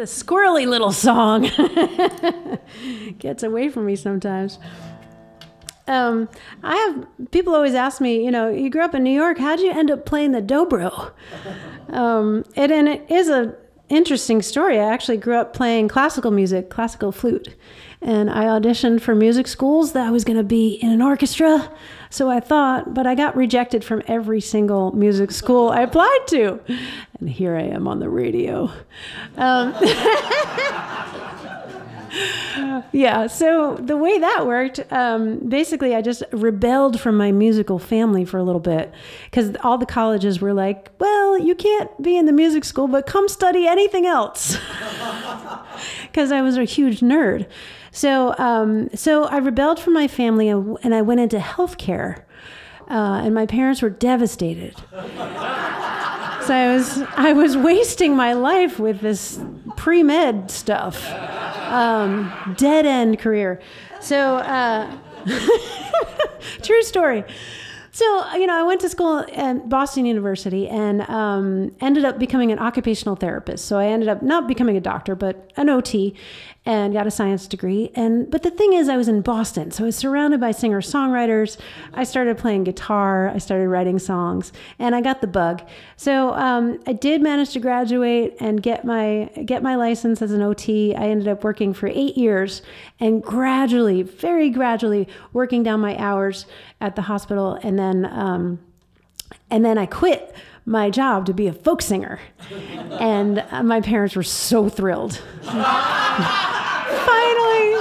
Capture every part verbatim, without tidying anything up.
a squirrely little song. Gets away from me sometimes. Um, I have people always ask me, you know, you grew up in New York. How'd you end up playing the dobro? Um, it, and it is a interesting story. I actually grew up playing classical music, classical flute, and I auditioned for music schools that I was going to be in an orchestra. So I thought, but I got rejected from every single music school I applied to, and here I am on the radio. Um, Yeah, so the way that worked, um, basically I just rebelled from my musical family for a little bit because all the colleges were like, well, you can't be in the music school, but come study anything else. Because I was a huge nerd. So um, so I rebelled from my family and I went into healthcare. Uh, and my parents were devastated. So I was I was wasting my life with this pre-med stuff. Um, dead end career. So, uh, true story. So, you know, I went to school at Boston University and um, ended up becoming an occupational therapist. So I ended up not becoming a doctor, but an O T, and got a science degree. And but the thing is, I was in Boston, so I was surrounded by singer-songwriters. I started playing guitar. I started writing songs, and I got the bug. So um, I did manage to graduate and get my get my license as an O T. I ended up working for eight years, and gradually, very gradually, working down my hours at the hospital, and then um, and then I quit my job to be a folk singer, and uh, my parents were so thrilled. finally,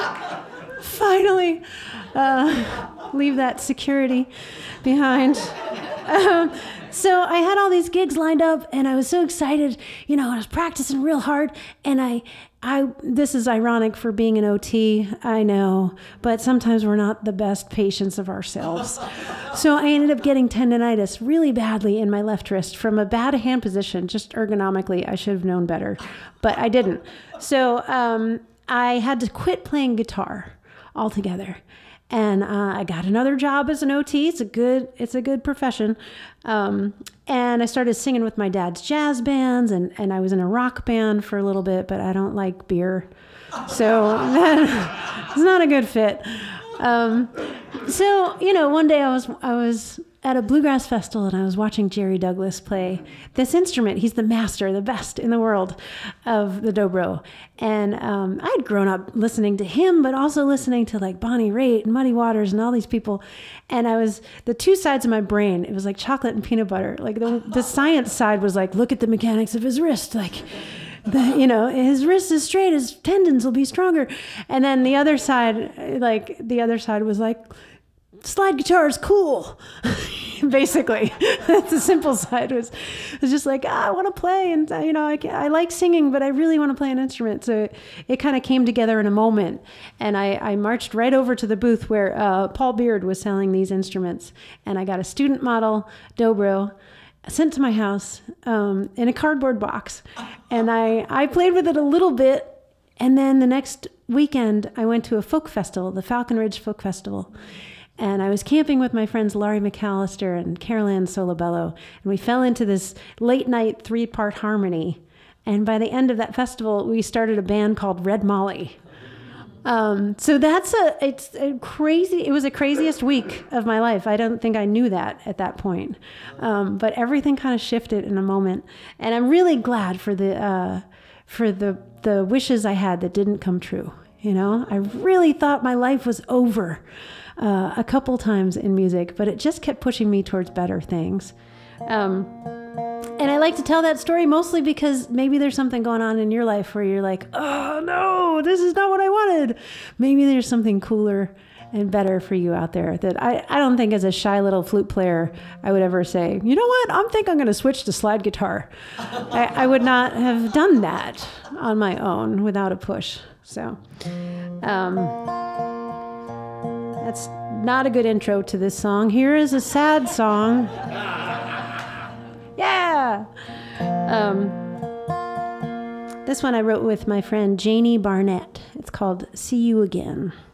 finally, uh, leave that security behind. Um, so I had all these gigs lined up, and I was so excited. You know, I was practicing real hard, and I. I, this is ironic for being an O T, I know, but sometimes we're not the best patients of ourselves. So I ended up getting tendonitis really badly in my left wrist from a bad hand position, just ergonomically. I should have known better, but I didn't. So um, I had to quit playing guitar altogether. And uh, I got another job as an O T. It's a good, it's a good profession. Um, and I started singing with my dad's jazz bands, and, and I was in a rock band for a little bit, but I don't like beer. So it's not a good fit. Um, so, you know, one day I was, I was at a bluegrass festival and I was watching Jerry Douglas play this instrument. He's the master, the best in the world of the dobro. And um, I had grown up listening to him, but also listening to like Bonnie Raitt and Muddy Waters and all these people. And I was, the two sides of my brain, it was like chocolate and peanut butter. Like the, the science side was like, look at the mechanics of his wrist. Like, the, you know, his wrist is straight, his tendons will be stronger. And then the other side, like the other side was like, slide guitar is cool. Basically, that's the simple side. Was was just like, ah, I want to play, and you know, I, I like singing, but I really want to play an instrument. So it, it kind of came together in a moment, and I, I marched right over to the booth where uh, Paul Beard was selling these instruments, and I got a student model dobro sent to my house um, in a cardboard box, and I I played with it a little bit, and then the next weekend I went to a folk festival, the Falcon Ridge Folk Festival. And I was camping with my friends Laurie McAllister and Carol Ann Solobello, and we fell into this late night three-part harmony. And by the end of that festival, we started a band called Red Molly. Um, so that's a, it's a crazy, it was the craziest week of my life. I don't think I knew that at that point. Um, but everything kind of shifted in a moment. And I'm really glad for the, uh, for the, the wishes I had that didn't come true. You know, I really thought my life was over. Uh, a couple times in music, but it just kept pushing me towards better things. Um, and I like to tell that story mostly because maybe there's something going on in your life where you're like, oh no, this is not what I wanted. Maybe there's something cooler and better for you out there that I, I don't think as a shy little flute player, I would ever say, you know what, I think I'm going to switch to slide guitar. I, I would not have done that on my own without a push. So, um, that's not a good intro to this song. Here is a sad song. Yeah. Um, this one I wrote with my friend Janie Barnett. It's called See You Again.